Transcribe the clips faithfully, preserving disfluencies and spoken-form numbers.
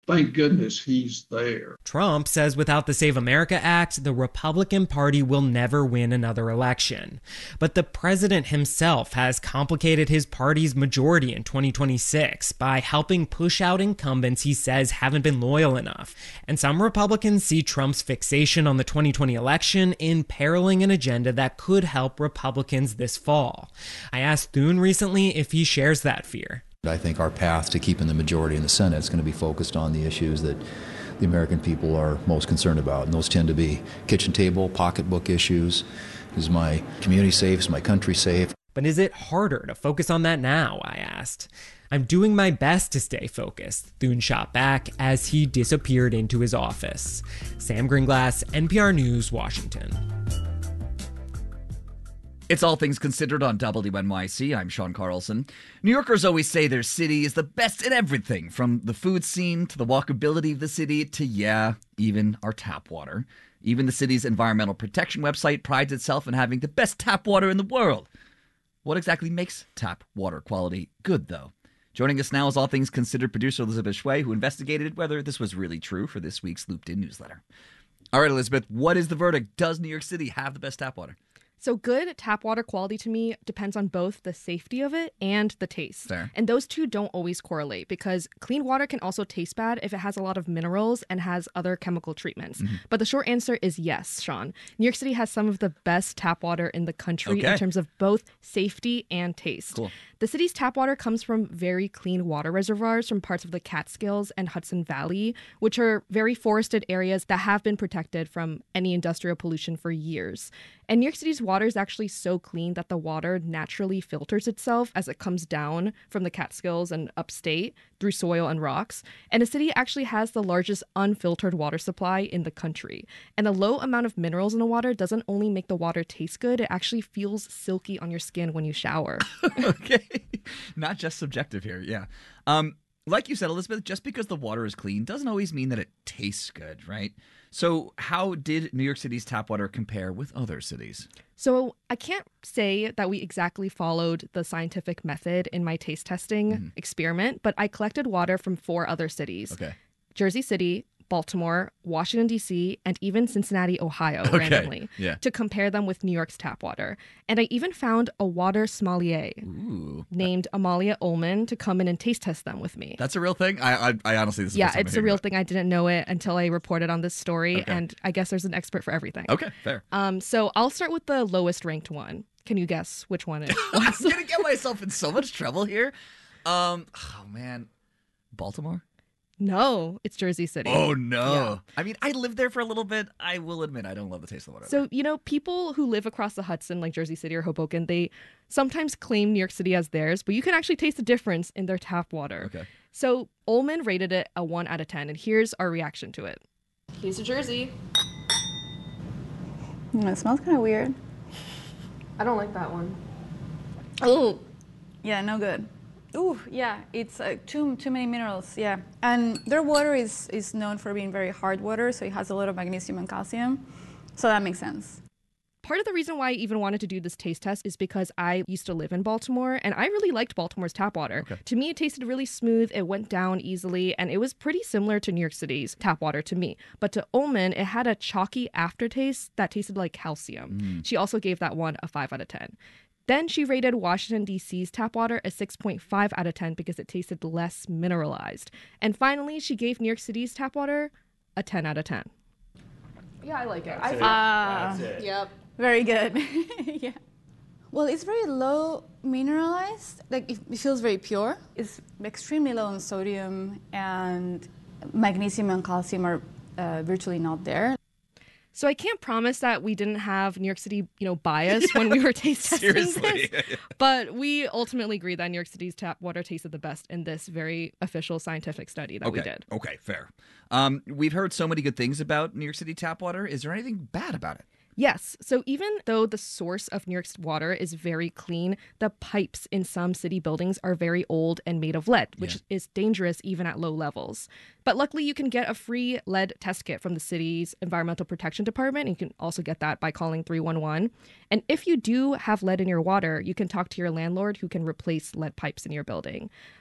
Thank goodness he's there. Trump says without the Save America Act, the Republican Party will never win another election. But the president himself has complicated his party's majority in twenty twenty-six by helping push out incumbents he says haven't been loyal enough. And some Republicans see Trump's fixation on the twenty twenty election imperiling an agenda that could help Republicans this fall. I asked Thune recently if he shares that fear. I think our path to keeping the majority in the Senate is going to be focused on the issues that the American people are most concerned about. And those tend to be kitchen table, pocketbook issues. Is my community safe? Is my country safe? But is it harder to focus on that now, I asked. I'm doing my best to stay focused, Thune shot back as he disappeared into his office. Sam Gringlass, N P R News, Washington. It's All Things Considered on W N Y C. I'm Sean Carlson. New Yorkers always say their city is the best at everything, from the food scene to the walkability of the city to, yeah, even our tap water. Even the city's environmental protection website prides itself in having the best tap water in the world. What exactly makes tap water quality good, though? Joining us now is All Things Considered producer Elizabeth Shui, who investigated whether this was really true for this week's Looped In newsletter. All right, Elizabeth, what is the verdict? Does New York City have the best tap water? So good tap water quality to me depends on both the safety of it and the taste. Fair. And those two don't always correlate because clean water can also taste bad if it has a lot of minerals and has other chemical treatments. Mm-hmm. But the short answer is yes, Sean. New York City has some of the best tap water in the country okay. in terms of both safety and taste. Cool. The city's tap water comes from very clean water reservoirs from parts of the Catskills and Hudson Valley, which are very forested areas that have been protected from any industrial pollution for years. And New York City's water is actually so clean that the water naturally filters itself as it comes down from the Catskills and upstate through soil and rocks. And the city actually has the largest unfiltered water supply in the country. And the low amount of minerals in the water doesn't only make the water taste good, it actually feels silky on your skin when you shower. Okay. Not just subjective here, yeah. Um, like you said, Elizabeth, just because the water is clean doesn't always mean that it tastes good, right? So how did New York City's tap water compare with other cities? So I can't say that we exactly followed the scientific method in my taste testing mm-hmm. experiment, but I collected water from four other cities. Okay. Jersey City, Baltimore, Washington, D C, and even Cincinnati, Ohio, okay. randomly, yeah. to compare them with New York's tap water. And I even found a water sommelier Ooh. named Amalia Ullman to come in and taste test them with me. That's a real thing? I I, I honestly, this is Yeah, it's a real about. thing. I didn't know it until I reported on this story, okay. and I guess there's an expert for everything. Okay, fair. Um, so I'll start with the lowest ranked one. Can you guess which one it I'm was? going to get myself in so much trouble here. Um, oh, man. Baltimore? No, it's Jersey City. Oh, no. Yeah. I mean, I lived there for a little bit. I will admit I don't love the taste of the water. So, you know, people who live across the Hudson, like Jersey City or Hoboken, they sometimes claim New York City as theirs, but you can actually taste the difference in their tap water. Okay. So Ullman rated it a one out of ten, and here's our reaction to it. Here's a Jersey. Mm, it smells kind of weird. I don't like that one. Oh, yeah, no good. Ooh, yeah, it's uh, too too many minerals, yeah. And their water is, is known for being very hard water, so it has a lot of magnesium and calcium, so that makes sense. Part of the reason why I even wanted to do this taste test is because I used to live in Baltimore, and I really liked Baltimore's tap water. Okay. To me, it tasted really smooth, it went down easily, and it was pretty similar to New York City's tap water to me. But to Ullman, it had a chalky aftertaste that tasted like calcium. Mm. She also gave that one a five out of ten. Then she rated Washington, D C's tap water a six point five out of ten because it tasted less mineralized. And finally, she gave New York City's tap water a ten out of ten. Yeah, I like it. That's I, it. Ah, That's it. Yep. Very good. Yeah. Well, it's very low mineralized. Like, it, it feels very pure. It's extremely low in sodium, and magnesium and calcium are uh, virtually not there. So I can't promise that we didn't have New York City, you know, bias yeah, when we were taste testing seriously. this. But we ultimately agreed that New York City's tap water tasted the best in this very official scientific study that okay. we did. Okay, fair. Um, we've heard so many good things about New York City tap water. Is there anything bad about it? Yes. So even though the source of New York's water is very clean, the pipes in some city buildings are very old and made of lead, which yeah. is dangerous even at low levels. But luckily, you can get a free lead test kit from the city's Environmental Protection Department. You can also get that by calling three one one. And if you do have lead in your water, you can talk to your landlord who can replace lead pipes in your building.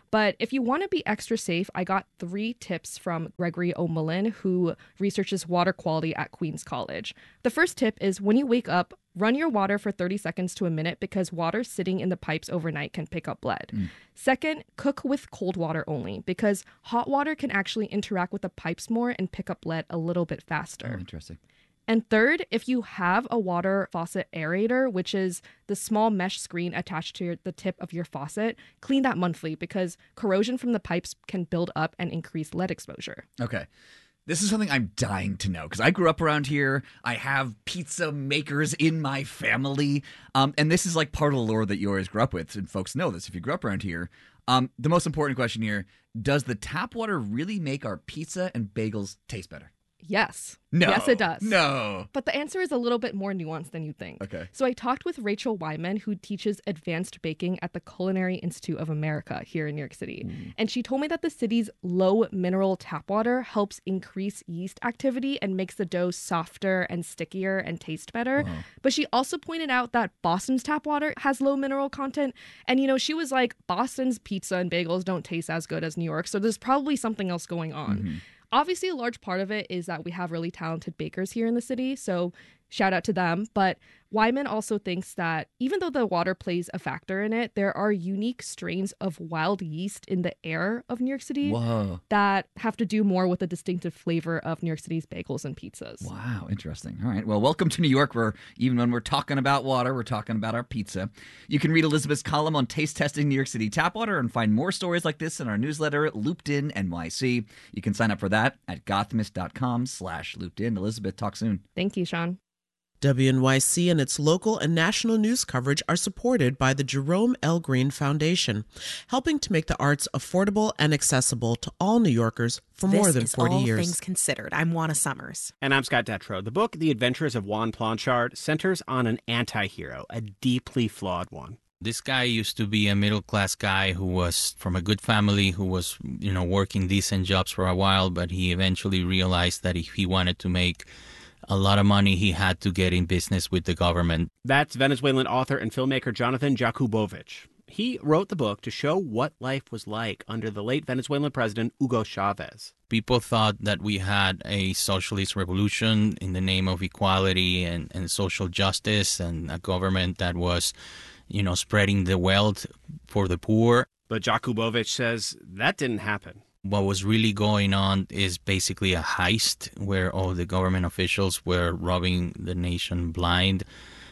But if you want to be extra safe, I got three tips from Gregory O'Mullen, who researches water quality at Queens College. The first tip is when you wake up, run your water for thirty seconds to a minute because water sitting in the pipes overnight can pick up lead. Mm. Second, cook with cold water only because hot water can actually interact with the pipes more and pick up lead a little bit faster. Oh, interesting. And third, if you have a water faucet aerator, which is the small mesh screen attached to your, the tip of your faucet, clean that monthly because corrosion from the pipes can build up and increase lead exposure. Okay. This is something I'm dying to know because I grew up around here. I have pizza makers in my family. Um, and this is like part of the lore that you always grew up with. And folks know this if you grew up around here. Um, the most important question here, does the tap water really make our pizza and bagels taste better? Yes. No. Yes, it does. No. But the answer is a little bit more nuanced than you think. Okay. So I talked with Rachel Wyman, who teaches advanced baking at the Culinary Institute of America here in New York City. Mm. And she told me that the city's low mineral tap water helps increase yeast activity and makes the dough softer and stickier and taste better. Wow. But she also pointed out that Boston's tap water has low mineral content. And, you know, she was like, Boston's pizza and bagels don't taste as good as New York. So there's probably something else going on. Mm-hmm. Obviously, a large part of it is that we have really talented bakers here in the city, so shout out to them. But Wyman also thinks that even though the water plays a factor in it, there are unique strains of wild yeast in the air of New York City Whoa. that have to do more with the distinctive flavor of New York City's bagels and pizzas. Wow, interesting. All right, well, welcome to New York, where even when we're talking about water, we're talking about our pizza. You can read Elizabeth's column on taste testing New York City tap water and find more stories like this in our newsletter, Looped In N Y C. You can sign up for that at gothamist.com slash looped in. Elizabeth, talk soon. Thank you, Sean. W N Y C and its local and national news coverage are supported by the Jerome L. Green Foundation, helping to make the arts affordable and accessible to all New Yorkers for this more than forty all years. Things Considered. I'm Juana Summers. And I'm Scott Detrow. The book, The Adventures of Juan Planchard, centers on an anti-hero, a deeply flawed one. This guy used to be a middle-class guy who was from a good family, who was, you know, working decent jobs for a while, but he eventually realized that if he wanted to make a lot of money, he had to get in business with the government. That's Venezuelan author and filmmaker Jonathan Jakubowicz. He wrote the book to show what life was like under the late Venezuelan president Hugo Chavez. People thought that we had a socialist revolution in the name of equality and, and social justice and a government that was, you know, spreading the wealth for the poor. But Jakubowicz says that didn't happen. What was really going on is basically a heist where all the government officials were robbing the nation blind.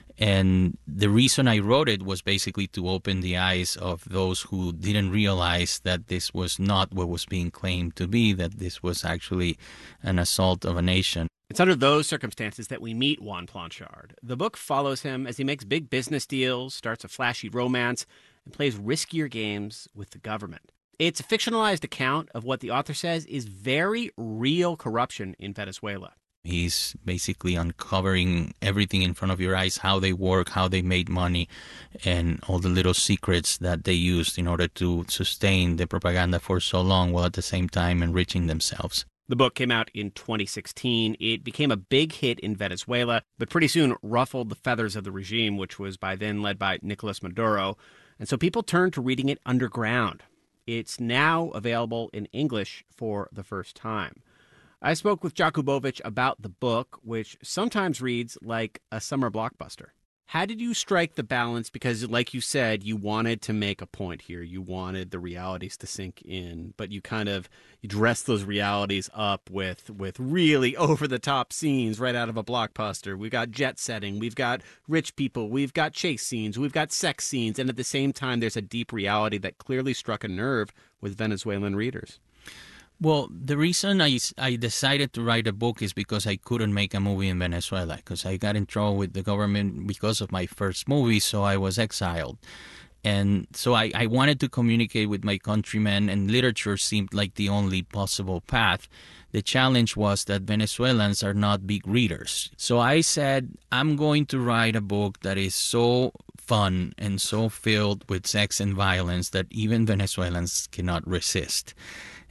And the reason I wrote it was basically to open the eyes of those who didn't realize that this was not what was being claimed to be, that this was actually an assault of a nation. It's under those circumstances that we meet Juan Planchard. The book follows him as he makes big business deals, starts a flashy romance, and plays riskier games with the government. It's a fictionalized account of what the author says is very real corruption in Venezuela. He's basically uncovering everything in front of your eyes, how they work, how they made money, and all the little secrets that they used in order to sustain the propaganda for so long while at the same time enriching themselves. The book came out in twenty sixteen. It became a big hit in Venezuela, but pretty soon ruffled the feathers of the regime, which was by then led by Nicolas Maduro. And so people turned to reading it underground. It's now available in English for the first time. I spoke with Jakubowicz about the book, which sometimes reads like a summer blockbuster. How did you strike the balance? Because like you said, you wanted to make a point here. You wanted the realities to sink in, but you kind of you dressed those realities up with, with really over-the-top scenes right out of a blockbuster. We've got jet setting, we've got rich people, we've got chase scenes, we've got sex scenes, and at the same time, there's a deep reality that clearly struck a nerve with Venezuelan readers. Well, the reason I, I decided to write a book is because I couldn't make a movie in Venezuela, because I got in trouble with the government because of my first movie, so I was exiled. And so I, I wanted to communicate with my countrymen, and literature seemed like the only possible path. The challenge was that Venezuelans are not big readers. So I said, I'm going to write a book that is so fun and so filled with sex and violence that even Venezuelans cannot resist.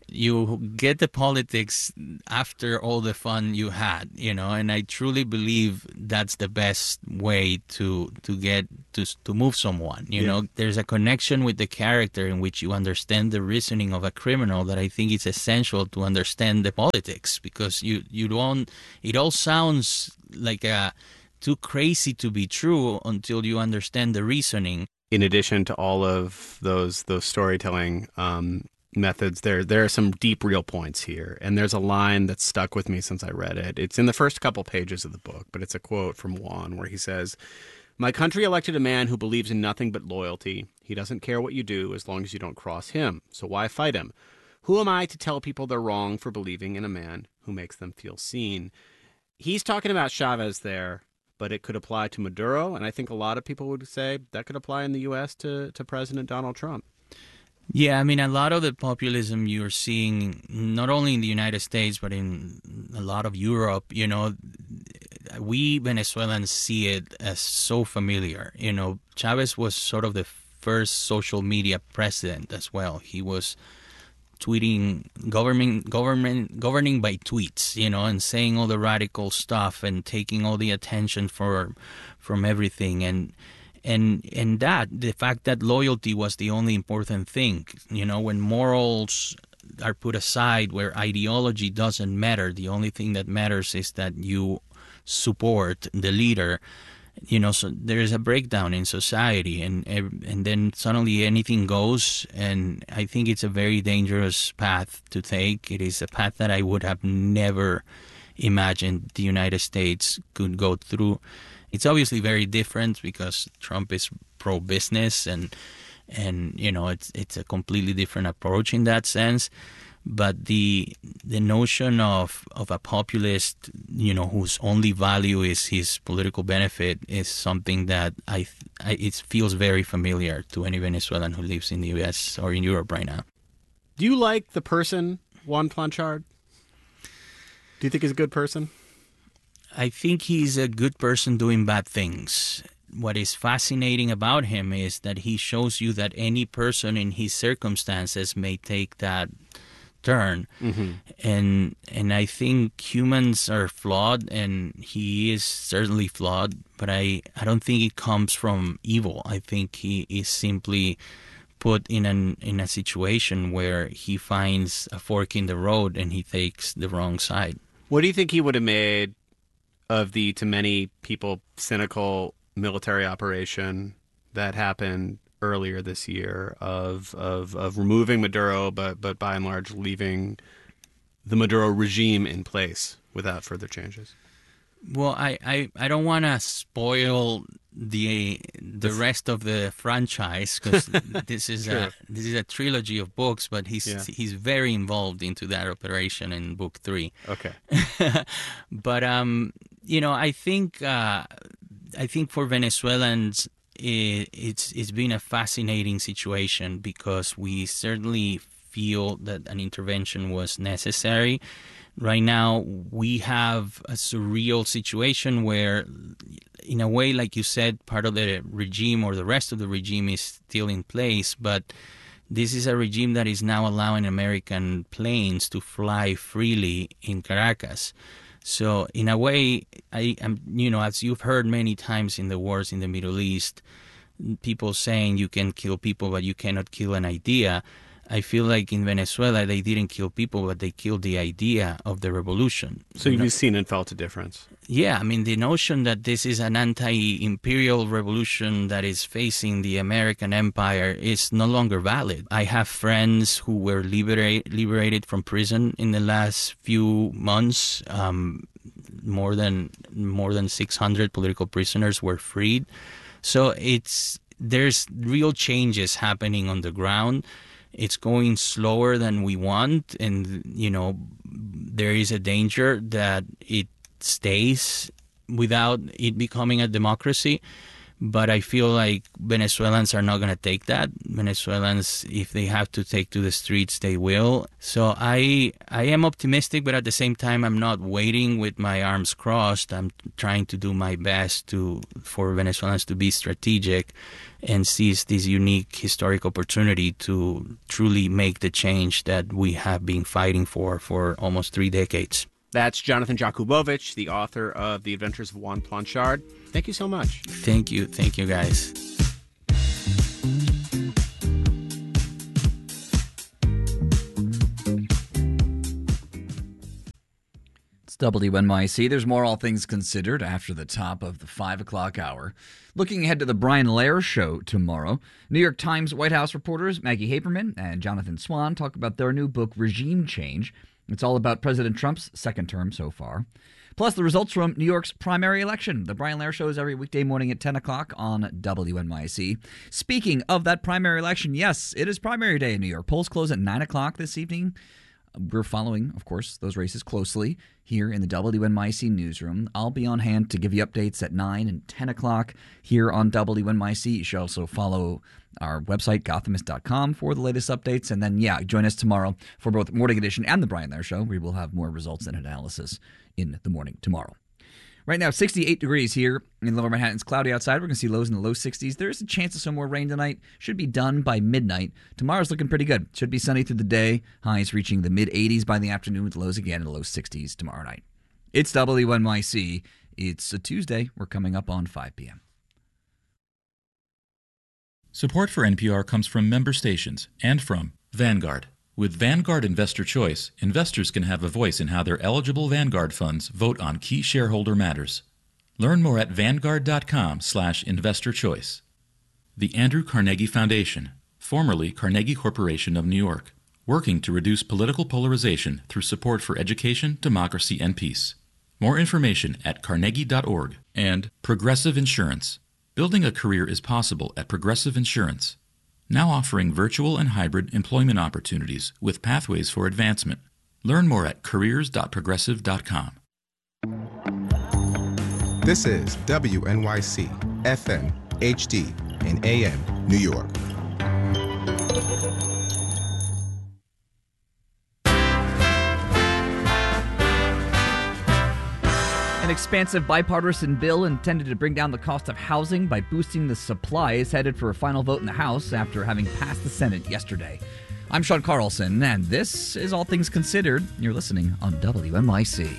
you get the politics after all the fun you had, you know, and I truly believe that's the best way to to get to to move someone, you yeah. know. There's a connection with the character in which you understand the reasoning of a criminal that I think is essential to understand the politics, because you you don't, it all sounds like a too crazy to be true until you understand the reasoning. In addition to all of those those storytelling um methods, there there are some deep real points here, and there's a line that's stuck with me since I read it. It's in the first couple pages of the book, but it's a quote from Juan where he says, "My country elected a man who believes in nothing but loyalty. He doesn't care what you do as long as you don't cross him, so why fight him? Who am I to tell people they're wrong for believing in a man who makes them feel seen?" He's talking about Chavez there, but it could apply to Maduro, and I think a lot of people would say that could apply in the U S to, to President Donald Trump. Yeah, I mean, a lot of the populism you're seeing, not only in the United States, but in a lot of Europe, you know, we Venezuelans see it as so familiar. You know, Chavez was sort of the first social media president as well. He was tweeting, governing, government, governing by tweets, you know, and saying all the radical stuff and taking all the attention for from everything. And And and that, the fact that loyalty was the only important thing, you know, when morals are put aside, where ideology doesn't matter, the only thing that matters is that you support the leader, you know, so there is a breakdown in society, and and then suddenly anything goes, and I think it's a very dangerous path to take. It is a path that I would have never imagined the United States could go through. It's obviously very different because Trump is pro-business, and and you know it's it's a completely different approach in that sense. But the the notion of of a populist, you know, whose only value is his political benefit, is something that I, I it feels very familiar to any Venezuelan who lives in the U S or in Europe right now. Do you like the person Juan Planchard? Do you think he's a good person? I think he's a good person doing bad things. What is fascinating about him is that he shows you that any person in his circumstances may take that turn. Mm-hmm. And and I think humans are flawed, and he is certainly flawed, but I, I don't think it comes from evil. I think he is simply put in an in a situation where he finds a fork in the road and he takes the wrong side. What do you think he would have made of the, to many people, cynical military operation that happened earlier this year of of, of removing Maduro, but but by and large leaving the Maduro regime in place without further changes? Well, I, I, I don't want to spoil the the rest of the franchise, because this is sure. a this is a trilogy of books, but he's yeah. he's very involved into that operation in book three. Okay, but um, you know, I think uh, I think for Venezuelans, it, it's it's been a fascinating situation because we certainly feel that an intervention was necessary. Right now, we have a surreal situation where, in a way, like you said, part of the regime or the rest of the regime is still in place, but this is a regime that is now allowing American planes to fly freely in Caracas. So, in a way, I am, you know, as you've heard many times in the wars in the Middle East, people saying you can kill people, but you cannot kill an idea. I feel like in Venezuela, they didn't kill people, but they killed the idea of the revolution. So you've seen and felt a difference? Yeah, I mean, the notion that this is an anti-imperial revolution that is facing the American empire is no longer valid. I have friends who were liberate, liberated from prison in the last few months. Um, more than more than six hundred political prisoners were freed. So it's there's real changes happening on the ground. It's going slower than we want, and, you know, there is a danger that it stays without it becoming a democracy. But I feel like Venezuelans are not going to take that. Venezuelans, if they have to take to the streets, they will. So I I am optimistic, but at the same time, I'm not waiting with my arms crossed. I'm trying to do my best to for Venezuelans to be strategic and seize this unique historic opportunity to truly make the change that we have been fighting for for almost three decades. That's Jonathan Jakubowicz, the author of The Adventures of Juan Planchard. Thank you so much. Thank you. Thank you, guys. It's W N Y C. There's more All Things Considered after the top of the five o'clock hour. Looking ahead to the Brian Lehrer Show tomorrow, New York Times White House reporters Maggie Haberman and Jonathan Swan talk about their new book, Regime Change. It's all about President Trump's second term so far. Plus, the results from New York's primary election. The Brian Lehrer Show is every weekday morning at ten o'clock on W N Y C. Speaking of that primary election, yes, it is primary day in New York. Polls close at nine o'clock this evening. We're following, of course, those races closely here in the W N Y C newsroom. I'll be on hand to give you updates at nine and ten o'clock here on W N Y C. You should also follow our website, Gothamist dot com, for the latest updates. And then, yeah, join us tomorrow for both Morning Edition and the Brian Lehrer Show. We will have more results and analysis in the morning tomorrow. Right now, sixty-eight degrees here in Lower Manhattan. It's cloudy outside. We're going to see lows in the low sixties. There is a chance of some more rain tonight. Should be done by midnight. Tomorrow's looking pretty good. Should be sunny through the day. Highs reaching the mid-eighties by the afternoon with lows again in the low sixties tomorrow night. It's W N Y C. It's a Tuesday. We're coming up on five p.m. Support for N P R comes from member stations and from Vanguard. With Vanguard Investor Choice, investors can have a voice in how their eligible Vanguard funds vote on key shareholder matters. Learn more at vanguard.com slash investor choice. The Andrew Carnegie Foundation, formerly Carnegie Corporation of New York, working to reduce political polarization through support for education, democracy, and peace. More information at carnegie dot org. And Progressive Insurance. Building a career is possible at Progressive Insurance, now offering virtual and hybrid employment opportunities with pathways for advancement. Learn more at careers dot progressive dot com. This is W N Y C, F M, H D, and A M, New York. An expansive bipartisan bill intended to bring down the cost of housing by boosting the supply is headed for a final vote in the House after having passed the Senate yesterday. I'm Sean Carlson, and this is All Things Considered. You're listening on W N Y C.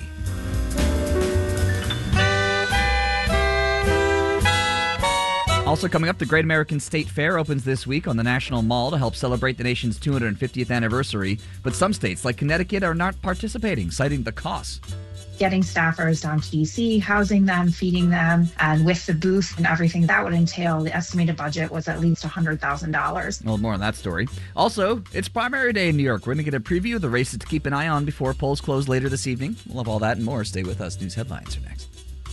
Also coming up, the Great American State Fair opens this week on the National Mall to help celebrate the nation's two hundred fiftieth anniversary. But some states, like Connecticut, are not participating, citing the costs. Getting staffers down to D C, housing them, feeding them, and with the booth and everything that would entail, the estimated budget was at least one hundred thousand dollars. Well, more on that story. Also, it's primary day in New York. We're going to get a preview of the races to keep an eye on before polls close later this evening. We'll have all that and more. Stay with us. News headlines are next.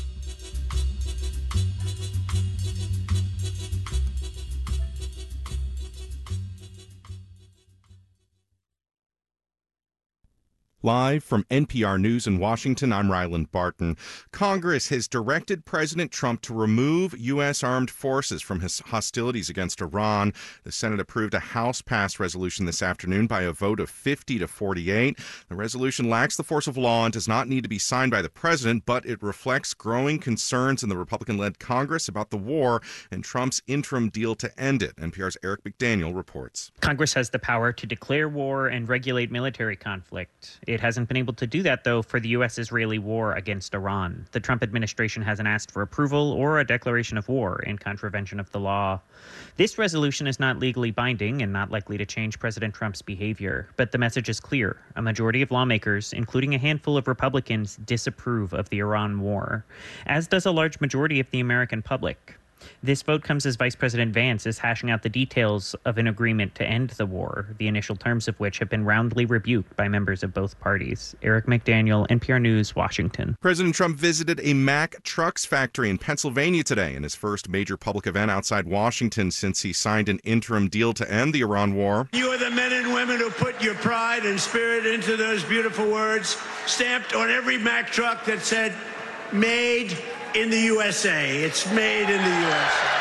Live from N P R News in Washington, I'm Ryland Barton. Congress has directed President Trump to remove U S armed forces from his hostilities against Iran. The Senate approved a House-passed resolution this afternoon by a vote of fifty to forty-eight. The resolution lacks the force of law and does not need to be signed by the president, but it reflects growing concerns in the Republican-led Congress about the war and Trump's interim deal to end it. N P R's Eric McDaniel reports. Congress has the power to declare war and regulate military conflict. It hasn't been able to do that, though, for the U S-Israeli war against Iran. The Trump administration hasn't asked for approval or a declaration of war in contravention of the law. This resolution is not legally binding and not likely to change President Trump's behavior. But the message is clear. A majority of lawmakers, including a handful of Republicans, disapprove of the Iran war, as does a large majority of the American public. This vote comes as Vice President Vance is hashing out the details of an agreement to end the war, the initial terms of which have been roundly rebuked by members of both parties. Eric McDaniel, N P R News, Washington. President Trump visited a Mack Trucks factory in Pennsylvania today in his first major public event outside Washington since he signed an interim deal to end the Iran war. You are the men and women who put your pride and spirit into those beautiful words, stamped on every Mack truck that said, "Made in the U S A. It's made in the U S A.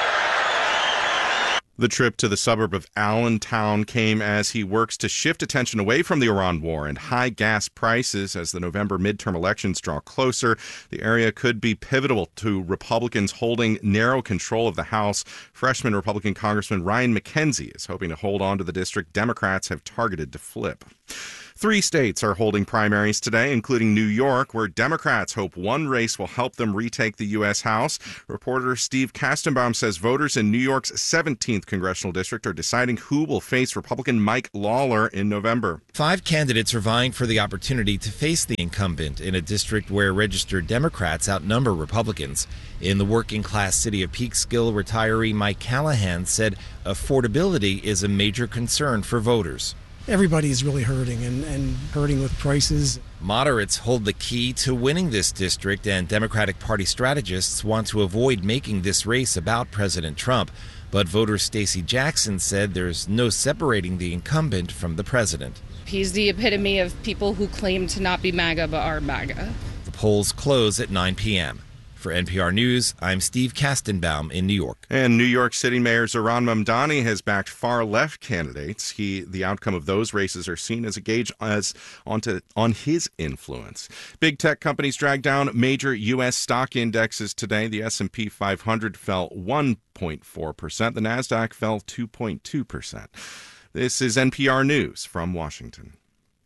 The trip to the suburb of Allentown came as he works to shift attention away from the Iran war and high gas prices as the November midterm elections draw closer. The area could be pivotal to Republicans holding narrow control of the House. Freshman Republican Congressman Ryan McKenzie is hoping to hold on to the district Democrats have targeted to flip. Three states are holding primaries today, including New York, where Democrats hope one race will help them retake the U S. House. Reporter Steve Kastenbaum says voters in New York's seventeenth congressional district are deciding who will face Republican Mike Lawler in November. Five candidates are vying for the opportunity to face the incumbent in a district where registered Democrats outnumber Republicans. In the working-class city of Peekskill, retiree Mike Callahan said affordability is a major concern for voters. Everybody is really hurting and, and hurting with prices. Moderates hold the key to winning this district, and Democratic Party strategists want to avoid making this race about President Trump. But voter Stacey Jackson said there's no separating the incumbent from the president. He's the epitome of people who claim to not be MAGA but are MAGA. The polls close at nine p.m. For N P R News, I'm Steve Kastenbaum in New York. And New York City Mayor Zohran Mamdani has backed far-left candidates. He, the outcome of those races are seen as a gauge as onto, on his influence. Big tech companies dragged down major U S stock indexes today. The S and P five hundred fell one point four percent. The NASDAQ fell two point two percent. This is N P R News from Washington.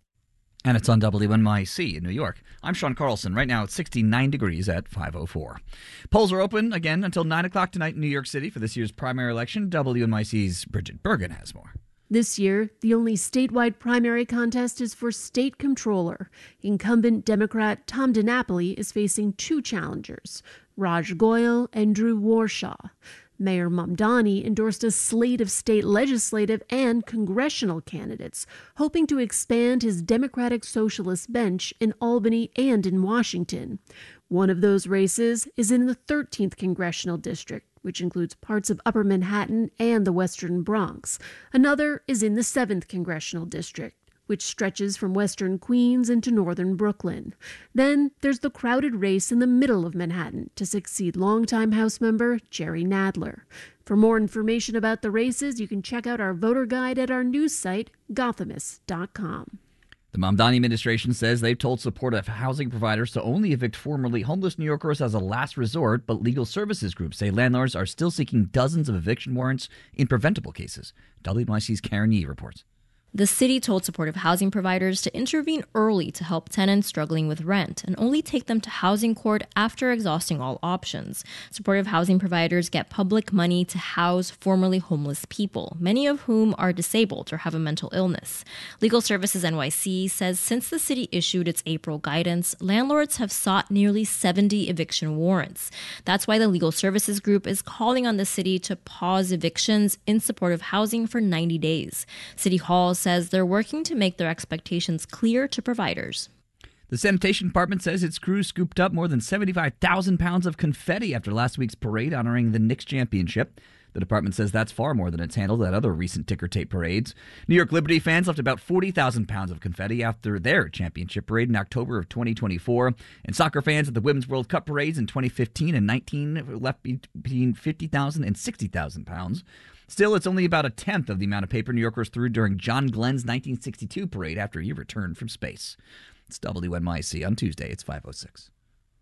And it's on W N Y C in New York. I'm Sean Carlson. Right now it's sixty-nine degrees at five oh four. Polls are open again until nine o'clock tonight in New York City for this year's primary election. W N Y C's Bridget Bergen has more. This year, the only statewide primary contest is for state controller. Incumbent Democrat Tom DiNapoli is facing two challengers, Raj Goyal and Drew Warshaw. Mayor Mamdani endorsed a slate of state legislative and congressional candidates, hoping to expand his Democratic Socialist bench in Albany and in Washington. One of those races is in the thirteenth Congressional District, which includes parts of Upper Manhattan and the Western Bronx. Another is in the seventh Congressional District, which stretches from western Queens into northern Brooklyn. Then there's the crowded race in the middle of Manhattan to succeed longtime House member Jerry Nadler. For more information about the races, you can check out our voter guide at our news site, Gothamist dot com. The Mamdani administration says they've told supportive housing providers to only evict formerly homeless New Yorkers as a last resort, but legal services groups say landlords are still seeking dozens of eviction warrants in preventable cases. W N Y C's Karen Yee reports. The city told supportive housing providers to intervene early to help tenants struggling with rent and only take them to housing court after exhausting all options. Supportive housing providers get public money to house formerly homeless people, many of whom are disabled or have a mental illness. Legal Services N Y C says since the city issued its April guidance, landlords have sought nearly seventy eviction warrants. That's why the Legal Services Group is calling on the city to pause evictions in supportive housing for ninety days. City Hall says they're working to make their expectations clear to providers. The sanitation department says its crew scooped up more than seventy-five thousand pounds of confetti after last week's parade honoring the Knicks championship. The department says that's far more than it's handled at other recent ticker tape parades. New York Liberty fans left about forty thousand pounds of confetti after their championship parade in October of twenty twenty-four. And soccer fans at the Women's World Cup parades in twenty fifteen and nineteen left between fifty thousand and sixty thousand pounds. Still, it's only about a tenth of the amount of paper New Yorkers threw during John Glenn's nineteen sixty-two parade after he returned from space. It's W N Y C on Tuesday. It's five oh six.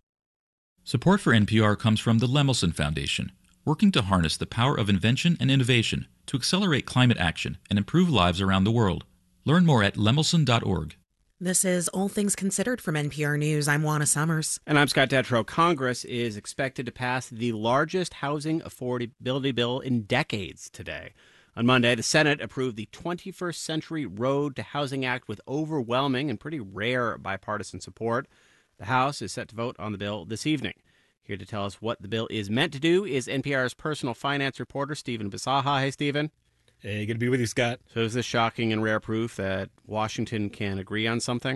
Support for N P R comes from the Lemelson Foundation, working to harness the power of invention and innovation to accelerate climate action and improve lives around the world. Learn more at lemelson dot org. This is All Things Considered from N P R News. I'm Juana Summers. And I'm Scott Detrow. Congress is expected to pass the largest housing affordability bill in decades today. On Monday, the Senate approved the twenty-first Century Road to Housing Act with overwhelming and pretty rare bipartisan support. The House is set to vote on the bill this evening. Here to tell us what the bill is meant to do is N P R's personal finance reporter, Stephen Bisaha. Hey, Stephen. Hey, good to be with you, Scott. So is this shocking and rare proof that Washington can agree on something?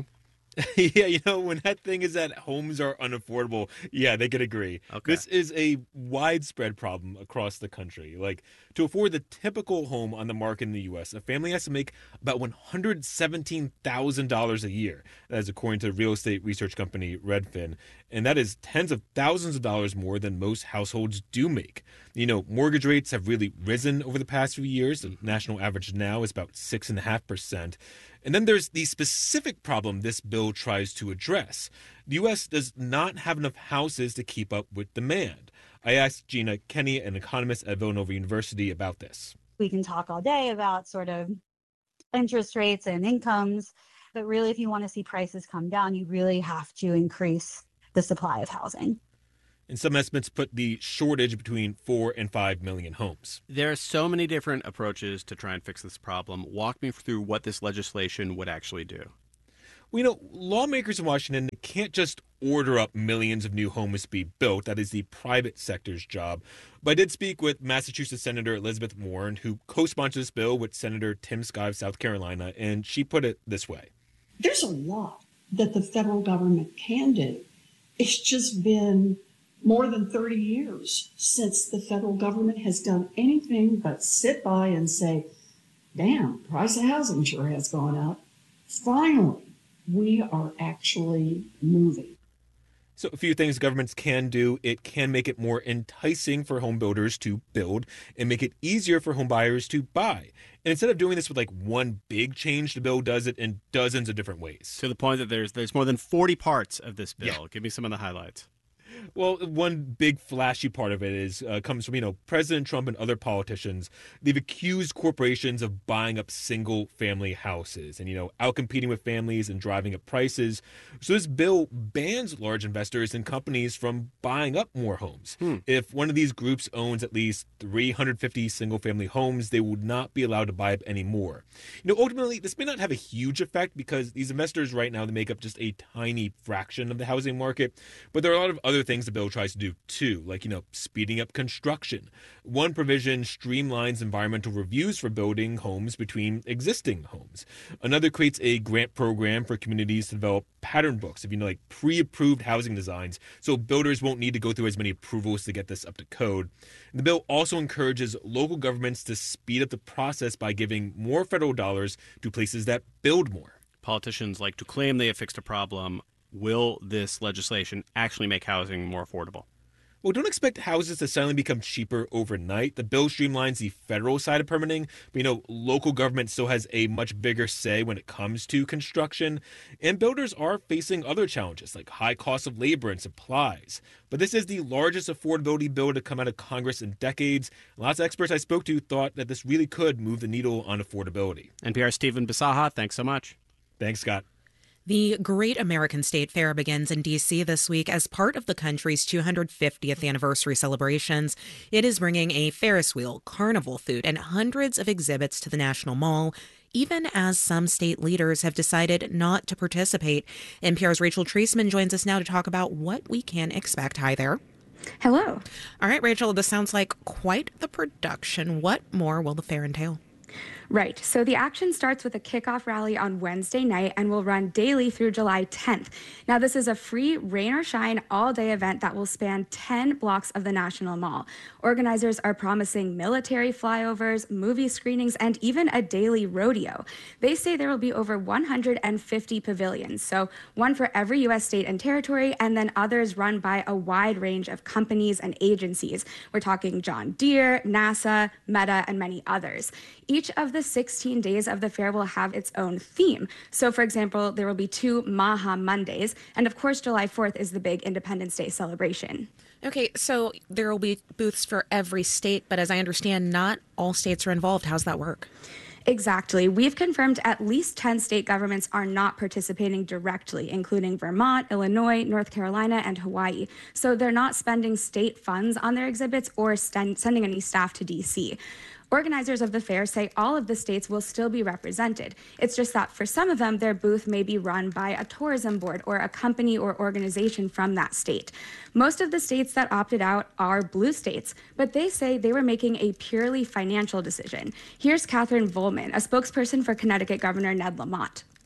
Yeah, you know, when that thing is that homes are unaffordable, yeah, they could agree. Okay. This is a widespread problem across the country. Like, to afford the typical home on the market in the U S, a family has to make about one hundred seventeen thousand dollars a year. That is according to real estate research company Redfin. And that is tens of thousands of dollars more than most households do make. You know, mortgage rates have really risen over the past few years. The national average now is about six point five percent. And then there's the specific problem this bill tries to address. The U S does not have enough houses to keep up with demand. I asked Gina Kenny, an economist at Villanova University, about this. We can talk all day about sort of interest rates and incomes, but really if you want to see prices come down, you really have to increase the supply of housing. And some estimates put the shortage between four and five million homes. There are so many different approaches to try and fix this problem. Walk me through what this legislation would actually do. Well, you know, lawmakers in Washington can't just order up millions of new homes to be built. That is the private sector's job. But I did speak with Massachusetts Senator Elizabeth Warren, who co-sponsored this bill with Senator Tim Scott of South Carolina, and she put it this way. There's a lot that the federal government can do. It's just been more than thirty years since the federal government has done anything but sit by and say, damn, price of housing sure has gone up. Finally, we are actually moving. So a few things governments can do. It can make it more enticing for home builders to build and make it easier for home buyers to buy. And instead of doing this with like one big change, the bill does it in dozens of different ways. To the point that there's there's more than forty parts of this bill. Yeah. Give me some of the highlights. Well, one big flashy part of it is uh, comes from, you know, President Trump and other politicians. They've accused corporations of buying up single family houses and, you know, outcompeting with families and driving up prices. So this bill bans large investors and companies from buying up more homes. Hmm. If one of these groups owns at least three hundred fifty single family homes, they would not be allowed to buy up any more. You know, ultimately, this may not have a huge effect because these investors right now, they make up just a tiny fraction of the housing market. But there are a lot of other things the bill tries to do too, like, you know, speeding up construction. One provision streamlines environmental reviews for building homes between existing homes. Another creates a grant program for communities to develop pattern books of, you know, like pre-approved housing designs, so builders won't need to go through as many approvals to get this up to code. And the bill also encourages local governments to speed up the process by giving more federal dollars to places that build more. Politicians like to claim they have fixed a problem. Will this legislation actually make housing more affordable? Well, don't expect houses to suddenly become cheaper overnight. The bill streamlines the federal side of permitting, but, you know, local government still has a much bigger say when it comes to construction. And builders are facing other challenges like high cost of labor and supplies. But this is the largest affordability bill to come out of Congress in decades. Lots of experts I spoke to thought that this really could move the needle on affordability. N P R's Stephen Bisaha, thanks so much. Thanks, Scott. The Great American State Fair begins in D C this week as part of the country's two hundred fiftieth anniversary celebrations. It is bringing a Ferris wheel, carnival food, and hundreds of exhibits to the National Mall, even as some state leaders have decided not to participate. N P R's Rachel Treisman joins us now to talk about what we can expect. Hi there. Hello. All right, Rachel, this sounds like quite the production. What more will the fair entail? Right. So the action starts with a kickoff rally on Wednesday night and will run daily through July tenth. Now, this is a free rain or shine all-day event that will span ten blocks of the National Mall. Organizers are promising military flyovers, movie screenings, and even a daily rodeo. They say there will be over one hundred fifty pavilions, so one for every U S state and territory, and then others run by a wide range of companies and agencies. We're talking John Deere, NASA, Meta, and many others. Each of the sixteen days of the fair will have its own theme. So, for example, there will be two Maha Mondays, and of course, July fourth is the big Independence Day celebration. Okay, so there will be booths for every state, but as I understand, not all states are involved. How's that work? Exactly. We've confirmed at least ten state governments are not participating directly, including Vermont, Illinois, North Carolina, and Hawaii. So they're not spending state funds on their exhibits or st- sending any staff to D C. Organizers of the fair say all of the states will still be represented. It's just that for some of them, their booth may be run by a tourism board or a company or organization from that state. Most of the states that opted out are blue states, but they say they were making a purely financial decision. Here's Catherine Volman, a spokesperson for Connecticut Governor Ned Lamont.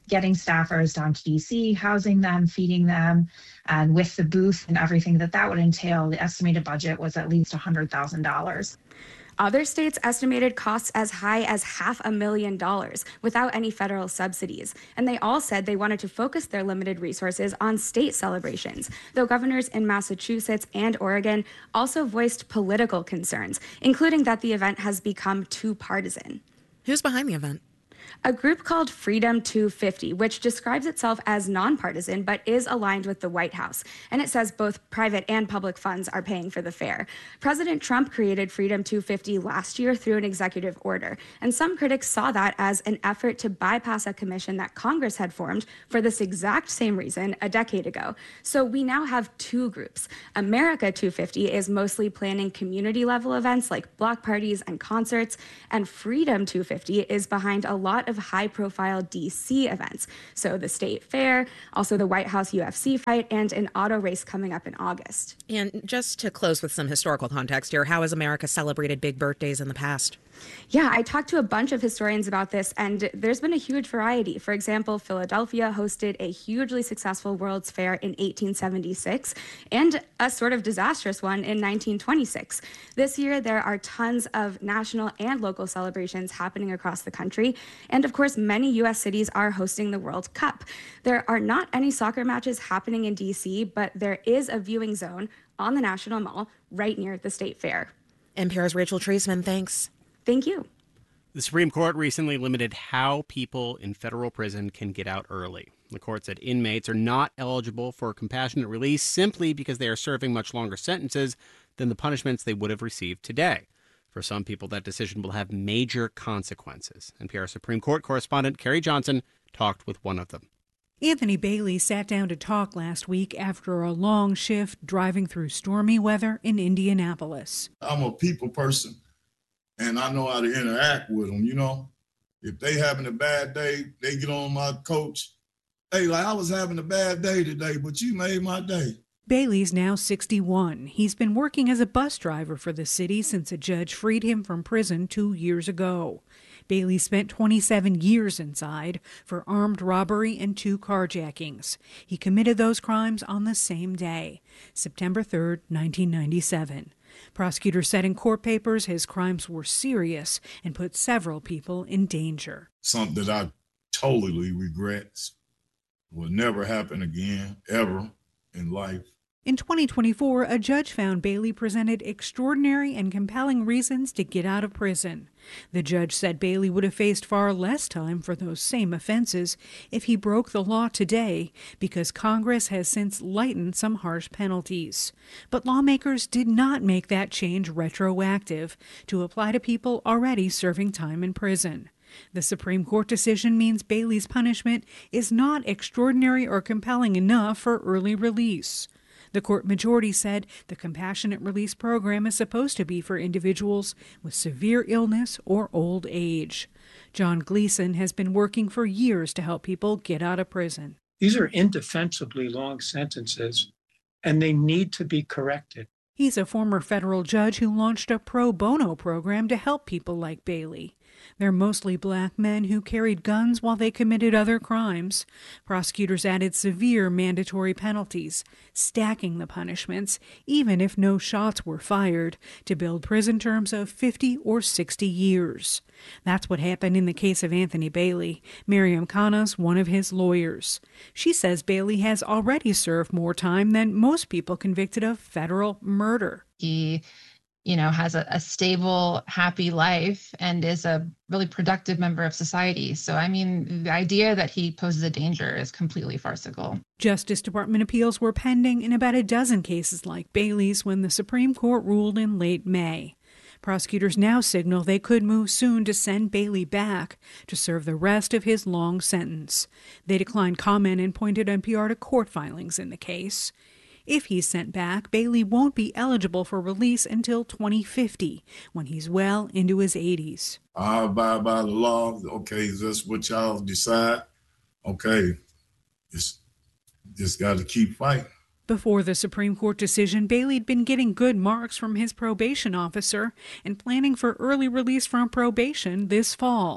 getting staffers down to D C, housing them, feeding them, and with the booth and everything that that would entail, the estimated budget was at least one hundred thousand dollars. Other states estimated costs as high as half a million dollars without any federal subsidies. And they all said they wanted to focus their limited resources on state celebrations, though governors in Massachusetts and Oregon also voiced political concerns, including that the event has become too partisan. Who's behind the event? A group called Freedom two fifty, which describes itself as nonpartisan but is aligned with the White House. And it says both private and public funds are paying for the fair. President Trump created Freedom two fifty last year through an executive order. And some critics saw that as an effort to bypass a commission that Congress had formed for this exact same reason a decade ago. So we now have two groups. America two fifty is mostly planning community level events like block parties and concerts. And Freedom two fifty is behind a lot of high-profile D C events. So the State Fair, also the White House U F C fight, and an auto race coming up in August. And just to close with some historical context here, how has America celebrated big birthdays in the past? Yeah, I talked to a bunch of historians about this, and there's been a huge variety. For example, Philadelphia hosted a hugely successful World's Fair in eighteen seventy-six and a sort of disastrous one in nineteen twenty-six. This year, there are tons of national and local celebrations happening across the country. And of course, many U S cities are hosting the World Cup. There are not any soccer matches happening in D C, but there is a viewing zone on the National Mall right near the State Fair. N P R's Rachel Treisman, thanks. Thank you. The Supreme Court recently limited how people in federal prison can get out early. The court said inmates are not eligible for compassionate release simply because they are serving much longer sentences than the punishments they would have received today. For some people, that decision will have major consequences. N P R Supreme Court correspondent Carrie Johnson talked with one of them. Anthony Bailey sat down to talk last week after a long shift driving through stormy weather in Indianapolis. I'm a people person, and I know how to interact with them, you know. If they having a bad day, they get on my coach. Hey, like, I was having a bad day today, but you made my day. Bailey's now sixty-one. He's been working as a bus driver for the city since a judge freed him from prison two years ago. Bailey spent twenty-seven years inside for armed robbery and two carjackings. He committed those crimes on the same day, September third, nineteen ninety-seven. Prosecutors said in court papers his crimes were serious and put several people in danger. Something that I totally regret will never happen again, ever in life. In twenty twenty-four, a judge found Bailey presented extraordinary and compelling reasons to get out of prison. The judge said Bailey would have faced far less time for those same offenses if he broke the law today, because Congress has since lightened some harsh penalties. But lawmakers did not make that change retroactive to apply to people already serving time in prison. The Supreme Court decision means Bailey's punishment is not extraordinary or compelling enough for early release. The court majority said the compassionate release program is supposed to be for individuals with severe illness or old age. John Gleason has been working for years to help people get out of prison. These are indefensibly long sentences, and they need to be corrected. He's a former federal judge who launched a pro bono program to help people like Bailey. They're mostly black men who carried guns while they committed other crimes. Prosecutors added severe mandatory penalties, stacking the punishments, even if no shots were fired, to build prison terms of fifty or sixty years. That's what happened in the case of Anthony Bailey. Miriam Khanna's one of his lawyers. She says Bailey has already served more time than most people convicted of federal murder. He you know, has a, a stable, happy life and is a really productive member of society. So, I mean, the idea that he poses a danger is completely farcical. Justice Department appeals were pending in about a dozen cases like Bailey's when the Supreme Court ruled in late May. Prosecutors now signal they could move soon to send Bailey back to serve the rest of his long sentence. They declined comment and pointed N P R to court filings in the case. If he's sent back, Bailey won't be eligible for release until twenty fifty, when he's well into his eighties. I abide by the law. Okay, that's what y'all decide. Okay, just, just got to keep fighting. Before the Supreme Court decision, Bailey'd been getting good marks from his probation officer and planning for early release from probation this fall.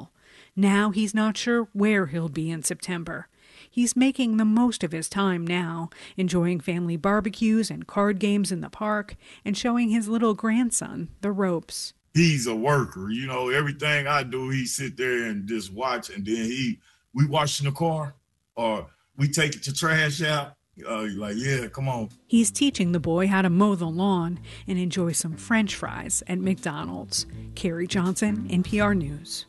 Now he's not sure where he'll be in September. He's making the most of his time now, enjoying family barbecues and card games in the park, and showing his little grandson the ropes. He's a worker. You know, everything I do, he sit there and just watch, and then he, we wash in the car, or we take it to trash out. Uh, like, yeah, come on. He's teaching the boy how to mow the lawn and enjoy some French fries at McDonald's. Carrie Johnson, N P R News.